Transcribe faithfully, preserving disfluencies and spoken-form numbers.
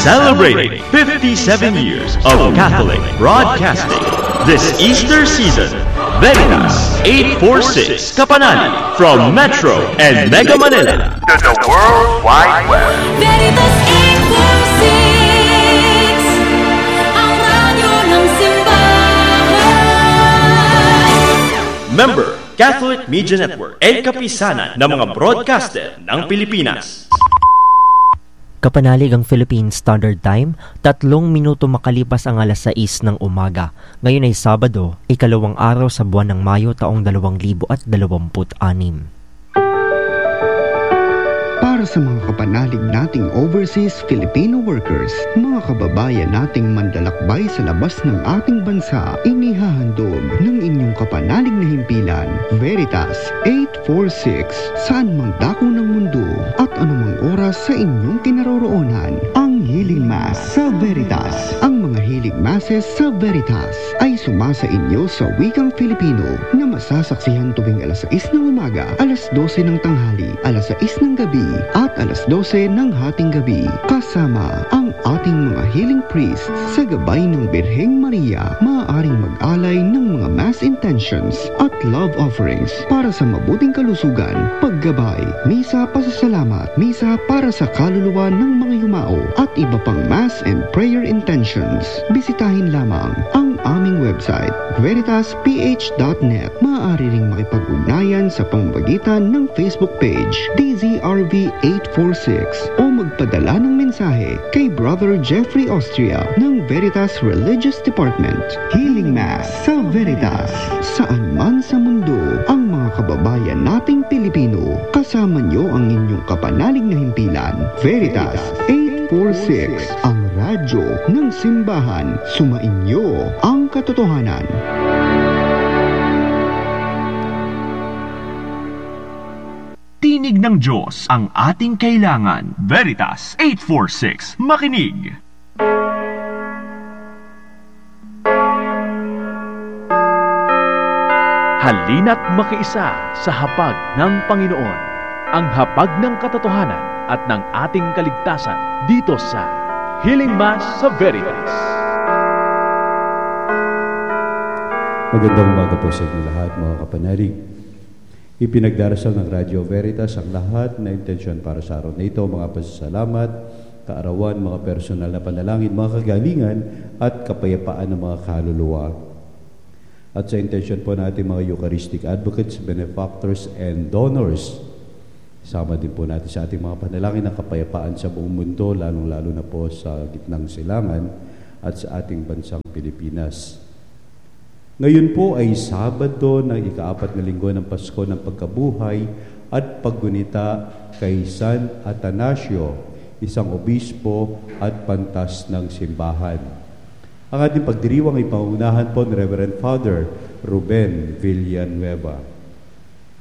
Celebrating fifty-seven years of Catholic broadcasting this Easter season. Veritas eight forty-six Kapanali from Metro and Mega Manila to the World Wide Web. Veritas eight forty-six, ang radyo ng simbahan. Member, Catholic Media Network and kapisanan ng mga broadcaster ng Pilipinas. Kapanalig ang Philippine Standard Time, tatlong minuto makalipas ang alas sais ng umaga. Ngayon ay Sabado, ikalawang araw sa buwan ng Mayo taong dalawang libo at dalawamput anim. Para sa mga kapanalig nating overseas Filipino workers, mga kababayan nating mandalakbay sa labas ng ating bansa, inihahandog ng inyong kapanalig na himpilan, Veritas eight forty-six, saan mang dako ng mundo at anumang oras sa inyong kinaroroonan. Ang Healing Mass sa Veritas. Ang mga Healing Masses sa Veritas ay sumasa inyo sa wikang Filipino na masasaksihan tuwing alas sais ng umaga, alas dose ng tanghali, alas sais ng gabi, at alas dose ng hating gabi. Kasama ang ating mga healing priests sa gabay ng Birheng Maria, maaaring mag-alay ng mga mass intentions at love offerings para sa mabuting kalusugan, paggabay, misa pasasalamat, misa para sa kaluluwa ng mga yumao, at iba pang mass and prayer intentions. Bisitahin lamang ang aming website, veritas p h dot net. Maaari ring makipag-ugnayan sa pamamagitan ng Facebook page, D Z R V eight forty-six, o magpadala ng mensahe kay Brother Jeffrey Austria ng Veritas Religious Department. Healing Mass sa Veritas. Saan man sa mundo, ang mga kababayan nating Pilipino, kasama nyo ang inyong kapanalig na himpilan, Veritas eight forty-six, ang radyo ng simbahan. Sumainyo ang katotohanan. Tinig ng Diyos ang ating kailangan. Veritas eight forty-six, makinig. Halina't makiisa sa hapag ng Panginoon, ang hapag ng katotohanan at ng ating kaligtasan dito sa Healing Mass sa Veritas. Magandang umaga po sa inyo lahat, mga kapanalig. Ipinagdarasal ng Radyo Veritas ang lahat na intensyon para sa araw na ito, mga pasasalamat, kaarawan, mga personal na panalangin, mga kagalingan, at kapayapaan ng mga kaluluwa. At sa intensyon po natin mga Eucharistic advocates, benefactors, and donors, sama din po natin sa ating mga panalangin ng kapayapaan sa buong mundo, lalong-lalo na po sa gitnang silangan at sa ating bansang Pilipinas. Ngayon po ay Sabado ng ikaapat na linggo ng Pasko ng Pagkabuhay at paggunita kay San Atanasio, isang obispo at pantas ng simbahan. Ang ating pagdiriwang ay pangunahan po ni Reverend Father Ruben Villanueva.